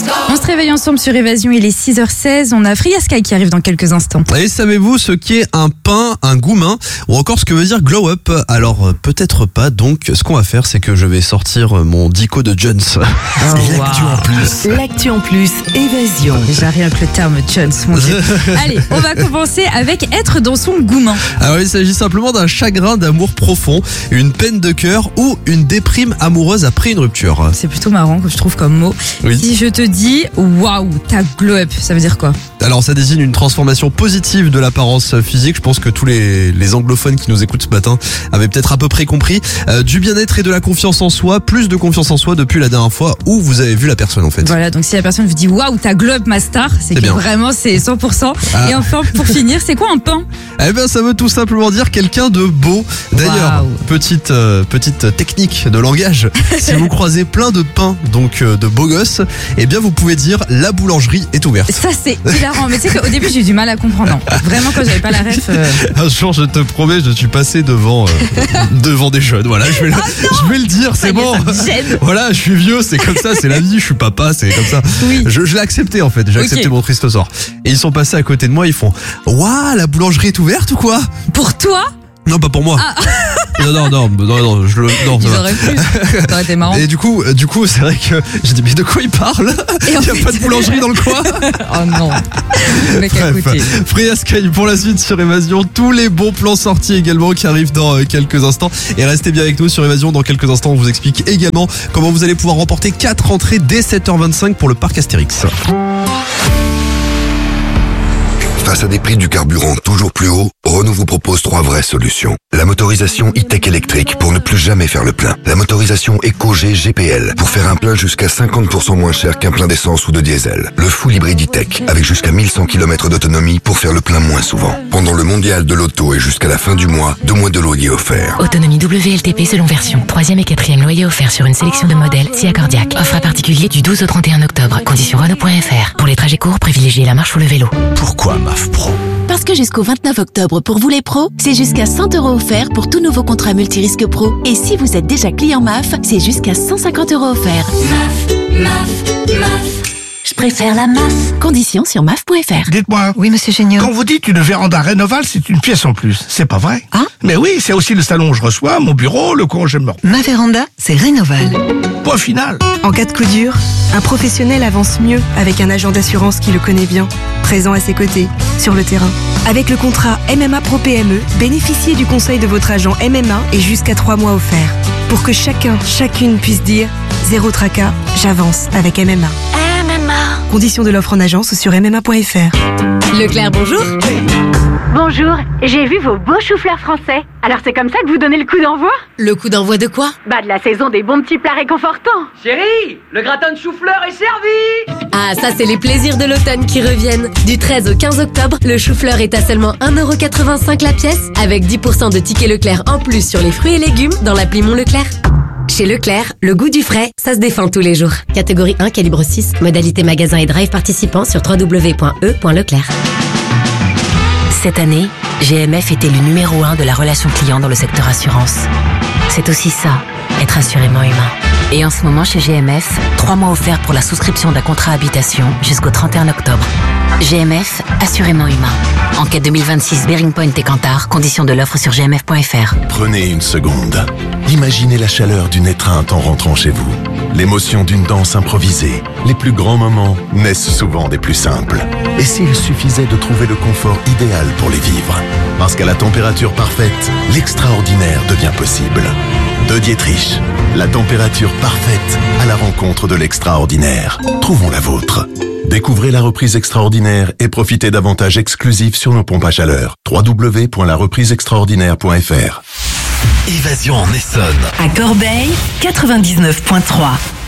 On se réveille ensemble sur Évasion, il est 6h16, on a Freya Sky qui arrive dans quelques instants. Et savez-vous ce qu'est un pain, un goumin ou encore ce que veut dire glow up? Alors peut-être pas, donc ce qu'on va faire c'est que je vais sortir mon dico de Jones. L'actu en plus, Évasion. Déjà rien que le terme Jones, mon Dieu. Allez, on va commencer avec être dans son goumin. Alors il s'agit simplement d'un chagrin d'amour profond, une peine de cœur ou une déprime amoureuse après une rupture. C'est plutôt marrant que je trouve comme mot. Oui. Si je te dis waouh, t'as glow up, ça veut dire quoi? Alors ça désigne une transformation positive de l'apparence physique. Je pense que tous les anglophones qui nous écoutent ce matin avaient peut-être à peu près compris. Du bien-être et de la confiance en soi, plus de confiance en soi depuis la dernière fois où vous avez vu la personne en fait. Voilà, donc si la personne vous dit waouh, t'as glow up ma star, c'est que bien. vraiment c'est 100%. Ah. Et enfin pour finir, c'est quoi un pain? Eh bien ça veut tout simplement dire quelqu'un de beau. D'ailleurs, Waouh. petite technique de langage. Si vous croisez plein de pains, donc de beaux gosses, eh bien vous pouvez dire la boulangerie est ouverte. Ça c'est hilarant, mais tu sais qu'au début j'ai eu du mal à comprendre. Non, vraiment quand j'avais pas la ref. Un jour, je te promets, je suis passé devant des jeunes. Voilà, je vais le dire, c'est bon. Ça me gêne. Voilà, je suis vieux, c'est comme ça, c'est la vie, je suis papa, c'est comme ça. Oui. Je l'ai accepté en fait, j'ai accepté mon triste sort. Et ils sont passés à côté de moi, ils font waouh, la boulangerie est ouverte ou quoi? Pour toi? Non, pas pour moi. Ah. Non, non, Ils auraient pu. Ça aurait été marrant. Et du coup, c'est vrai que j'ai dit mais de quoi il parle? Il n'y a pas de boulangerie dans le coin? Oh non. Le mec à côté. Freya Sky pour la suite sur Évasion. Tous les bons plans sortis également qui arrivent dans quelques instants. Et restez bien avec nous sur Évasion. Dans quelques instants, on vous explique également comment vous allez pouvoir remporter 4 entrées dès 7h25 pour le parc Astérix. Face à des prix du carburant toujours plus hauts, Renault vous propose 3 vraies solutions. La motorisation e-tech électrique pour ne plus jamais faire le plein. La motorisation Eco-G GPL pour faire un plein jusqu'à 50% moins cher qu'un plein d'essence ou de diesel. Le full hybride e-tech avec jusqu'à 1100 km d'autonomie pour faire le plein moins souvent. Pendant le mondial de l'auto et jusqu'à la fin du mois, 2 mois de loyer offert. Autonomie WLTP selon version. 3e et 4e loyer offert sur une sélection de modèles SIA Cordiac. Offre à particulier du 12 au 31 octobre. Conditions Renault.fr. Pour les trajets courts, privilégiez la marche ou le vélo. Pourquoi MAF Pro? Parce que jusqu'au 29 octobre, pour vous les pros, c'est jusqu'à 100 € offerts pour tout nouveau contrat multirisque pro. Et si vous êtes déjà client MAF, c'est jusqu'à 150 € offerts. Je préfère la MAF. Conditions sur MAF.fr. Dites-moi. Oui, monsieur Génior. Quand vous dites une véranda Rénoval, c'est une pièce en plus. C'est pas vrai? Ah? Mais oui, c'est aussi le salon où je reçois, mon bureau, le coin où je me... Ma véranda, c'est Rénoval. Point final. En cas de coup dur, un professionnel avance mieux avec un agent d'assurance qui le connaît bien, présent à ses côtés, sur le terrain. Avec le contrat MMA Pro PME, bénéficiez du conseil de votre agent MMA et jusqu'à 3 mois offerts. Pour que chacune puisse dire « Zéro tracas, j'avance avec MMA ». Conditions de l'offre en agence ou sur MMA.fr. Leclerc, bonjour. Bonjour, j'ai vu vos beaux choux-fleurs français. Alors c'est comme ça que vous donnez le coup d'envoi? Le coup d'envoi de quoi? Bah de la saison des bons petits plats réconfortants. Chérie, le gratin de chou-fleur est servi! Ah, ça c'est les plaisirs de l'automne qui reviennent. Du 13 au 15 octobre, le chou-fleur est à seulement 1,85 € la pièce, avec 10% de tickets Leclerc en plus sur les fruits et légumes dans l'appli Mon Leclerc. Chez Leclerc, le goût du frais, ça se défend tous les jours. Catégorie 1, calibre 6, modalité magasin et drive participant sur www.e.leclerc. Cette année, GMF est élu numéro 1 de la relation client dans le secteur assurance. C'est aussi ça, être assurément humain. Et en ce moment chez GMF, 3 mois offerts pour la souscription d'un contrat habitation jusqu'au 31 octobre. GMF, assurément humain. Enquête 2026 Bearing Point et Cantar, conditions de l'offre sur gmf.fr. Prenez une seconde. Imaginez la chaleur d'une étreinte en rentrant chez vous. L'émotion d'une danse improvisée. Les plus grands moments naissent souvent des plus simples. Et s'il suffisait de trouver le confort idéal pour les vivre? Parce qu'à la température parfaite, l'extraordinaire devient possible. De Dietrich, la température parfaite à la rencontre de l'extraordinaire. Trouvons la vôtre. Découvrez la reprise extraordinaire et profitez d'avantages exclusifs sur nos pompes à chaleur. www.larepriseextraordinaire.fr. Évasion en Essonne. À Corbeil, 99.3.